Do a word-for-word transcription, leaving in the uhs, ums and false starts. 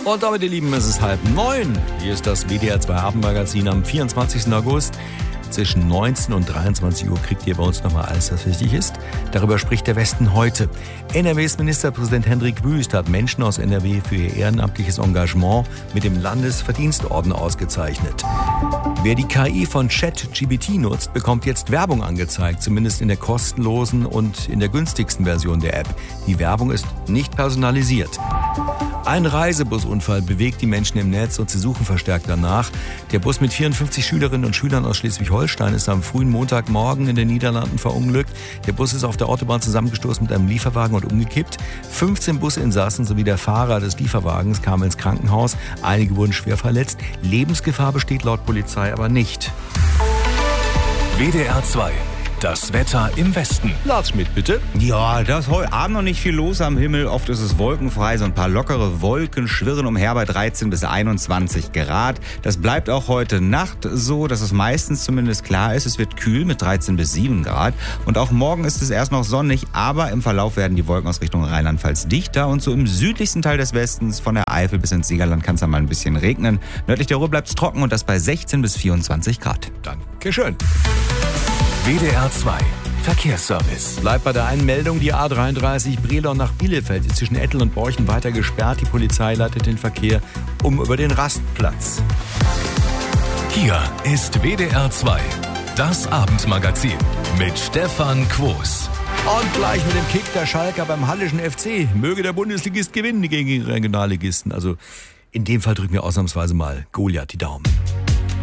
Und damit, ihr Lieben, ist es halb neun. Hier ist das W D R zwei Abendmagazin am vierundzwanzigsten August. Zwischen neunzehn und dreiundzwanzig Uhr kriegt ihr bei uns nochmal alles, was wichtig ist. Darüber spricht der Westen heute. N R Ws Ministerpräsident Hendrik Wüst hat Menschen aus N R W für ihr ehrenamtliches Engagement mit dem Landesverdienstorden ausgezeichnet. Wer die K I von ChatGPT nutzt, bekommt jetzt Werbung angezeigt, zumindest in der kostenlosen und in der günstigsten Version der App. Die Werbung ist nicht personalisiert. Ein Reisebusunfall bewegt die Menschen im Netz und sie suchen verstärkt danach. Der Bus mit vierundfünfzig Schülerinnen und Schülern aus Schleswig-Holstein ist am frühen Montagmorgen in den Niederlanden verunglückt. Der Bus ist auf der Autobahn zusammengestoßen mit einem Lieferwagen und umgekippt. fünfzehn Businsassen sowie der Fahrer des Lieferwagens kamen ins Krankenhaus. Einige wurden schwer verletzt. Lebensgefahr besteht laut Polizei aber nicht. W D R zwei. Das Wetter im Westen. Lars Schmidt, bitte. Ja, da ist heute Abend noch nicht viel los am Himmel. Oft ist es wolkenfrei, so ein paar lockere Wolken schwirren umher bei dreizehn bis einundzwanzig Grad. Das bleibt auch heute Nacht so, dass es meistens zumindest klar ist. Es wird kühl mit dreizehn bis sieben Grad. Und auch morgen ist es erst noch sonnig, aber im Verlauf werden die Wolken aus Richtung Rheinland-Pfalz dichter. Und so im südlichsten Teil des Westens, von der Eifel bis ins Siegerland, kann es dann mal ein bisschen regnen. Nördlich der Ruhr bleibt es trocken und das bei sechzehn bis vierundzwanzig Grad. Dankeschön. W D R zwei Verkehrsservice. Bleibt bei der einen Meldung, die A dreiunddreißig Brilon nach Bielefeld ist zwischen Ettel und Borchen weiter gesperrt. Die Polizei leitet den Verkehr um über den Rastplatz. Hier ist W D R zwei, das Abendmagazin mit Stefan Quos. Und gleich mit dem Kick der Schalker beim Hallischen F C. Möge der Bundesligist gewinnen gegen die Regionalligisten. Also in dem Fall drücken wir ausnahmsweise mal Goliath die Daumen.